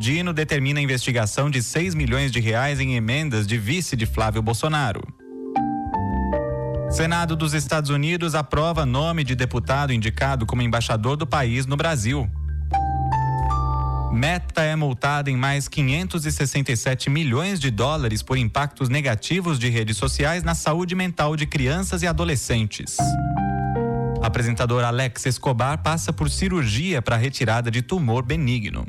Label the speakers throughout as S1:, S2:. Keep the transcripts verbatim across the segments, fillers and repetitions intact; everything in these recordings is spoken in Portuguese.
S1: Dino determina a investigação de seis milhões de reais em emendas de vice de Flávio Bolsonaro. Senado dos Estados Unidos aprova nome de deputado indicado como embaixador do país no Brasil. Meta é multada em mais quinhentos e sessenta e sete milhões de dólares por impactos negativos de redes sociais na saúde mental de crianças e adolescentes. Apresentador Alex Escobar passa por cirurgia para retirada de tumor benigno.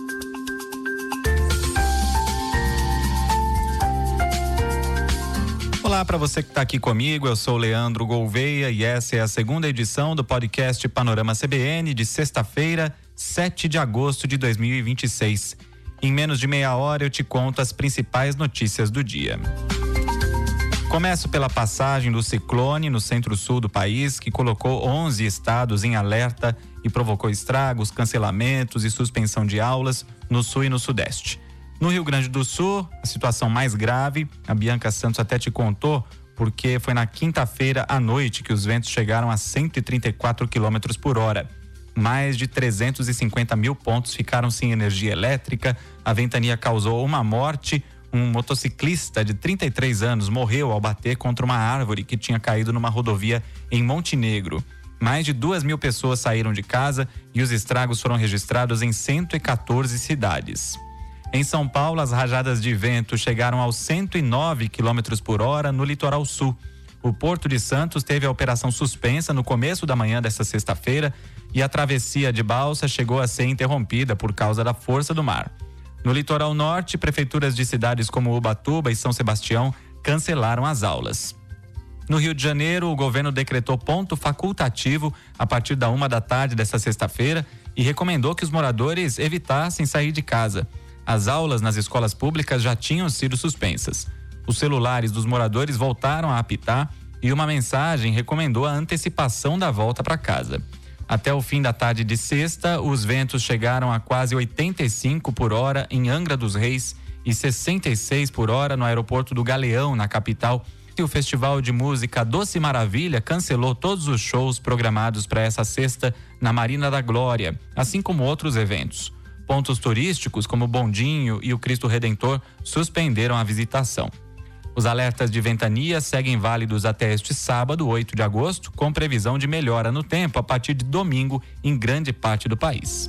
S1: Olá para você que está aqui comigo, eu sou Leandro Gouveia e essa é a segunda edição do podcast Panorama C B N de sexta-feira, sete de agosto de dois mil e vinte e seis. Em menos de meia hora eu te conto as principais notícias do dia. Começo pela passagem do ciclone no centro-sul do país, que colocou onze estados em alerta e provocou estragos, cancelamentos e suspensão de aulas no sul e no sudeste. No Rio Grande do Sul, a situação mais grave, a Bianca Santos até te contou, porque foi na quinta-feira à noite que os ventos chegaram a cento e trinta e quatro quilômetros por hora. Mais de trezentos e cinquenta mil pontos ficaram sem energia elétrica, a ventania causou uma morte, um motociclista de trinta e três anos morreu ao bater contra uma árvore que tinha caído numa rodovia em Montenegro. Mais de duas mil pessoas saíram de casa e os estragos foram registrados em cento e quatorze cidades. Em São Paulo, as rajadas de vento chegaram aos cento e nove quilômetros por hora no litoral sul. O Porto de Santos teve a operação suspensa no começo da manhã desta sexta-feira e a travessia de balsa chegou a ser interrompida por causa da força do mar. No litoral norte, prefeituras de cidades como Ubatuba e São Sebastião cancelaram as aulas. No Rio de Janeiro, o governo decretou ponto facultativo a partir da uma da tarde desta sexta-feira e recomendou que os moradores evitassem sair de casa. As aulas nas escolas públicas já tinham sido suspensas. Os celulares dos moradores voltaram a apitar e uma mensagem recomendou a antecipação da volta para casa. Até o fim da tarde de sexta, os ventos chegaram a quase oitenta e cinco por hora em Angra dos Reis e sessenta e seis por hora no aeroporto do Galeão, na capital. E o Festival de Música Doce Maravilha cancelou todos os shows programados para essa sexta na Marina da Glória, assim como outros eventos. Pontos turísticos como Bondinho e o Cristo Redentor suspenderam a visitação. Os alertas de ventania seguem válidos até este sábado, oito de agosto, com previsão de melhora no tempo a partir de domingo em grande parte do país.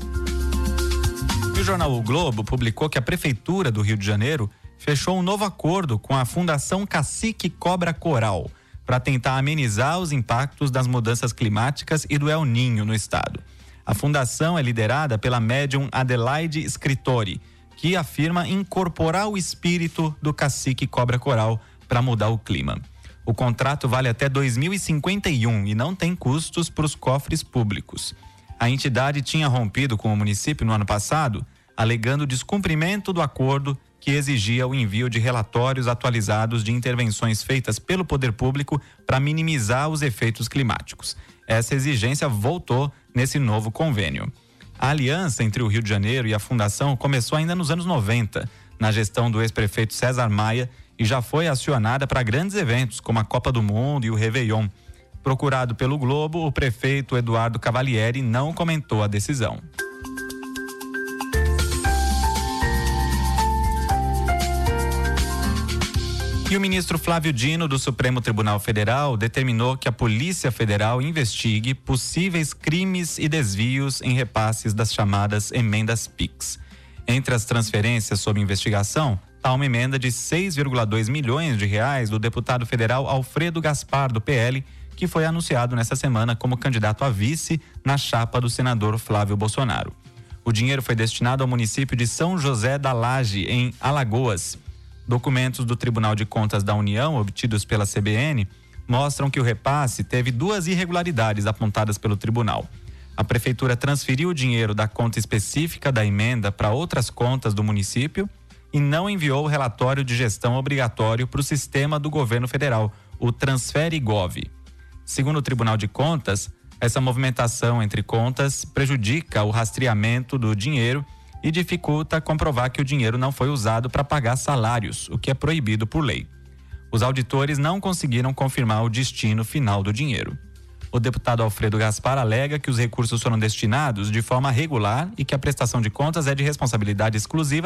S1: E o jornal O Globo publicou que a Prefeitura do Rio de Janeiro fechou um novo acordo com a Fundação Cacique Cobra Coral para tentar amenizar os impactos das mudanças climáticas e do El Ninho no estado. A fundação é liderada pela médium Adelaide Scritori, que afirma incorporar o espírito do cacique Cobra Coral para mudar o clima. O contrato vale até dois mil e cinquenta e um e não tem custos para os cofres públicos. A entidade tinha rompido com o município no ano passado, alegando descumprimento do acordo que exigia o envio de relatórios atualizados de intervenções feitas pelo poder público para minimizar os efeitos climáticos. Essa exigência voltou nesse novo convênio. A aliança entre o Rio de Janeiro e a Fundação começou ainda nos anos noventa, na gestão do ex-prefeito César Maia, e já foi acionada para grandes eventos, como a Copa do Mundo e o Réveillon. Procurado pelo Globo, o prefeito Eduardo Cavalieri não comentou a decisão. E o ministro Flávio Dino, do Supremo Tribunal Federal, determinou que a Polícia Federal investigue possíveis crimes e desvios em repasses das chamadas emendas Pix. Entre as transferências sob investigação, há uma emenda de seis vírgula dois milhões de reais do deputado federal Alfredo Gaspar, do P L, que foi anunciado nesta semana como candidato a vice na chapa do senador Flávio Bolsonaro. O dinheiro foi destinado ao município de São José da Laje, em Alagoas. Documentos do Tribunal de Contas da União, obtidos pela C B N, mostram que o repasse teve duas irregularidades apontadas pelo tribunal. A prefeitura transferiu o dinheiro da conta específica da emenda para outras contas do município e não enviou o relatório de gestão obrigatório para o sistema do governo federal, o TransfereGov. Segundo o Tribunal de Contas, essa movimentação entre contas prejudica o rastreamento do dinheiro e dificulta comprovar que o dinheiro não foi usado para pagar salários, o que é proibido por lei. Os auditores não conseguiram confirmar o destino final do dinheiro. O deputado Alfredo Gaspar alega que os recursos foram destinados de forma regular e que a prestação de contas é de responsabilidade exclusiva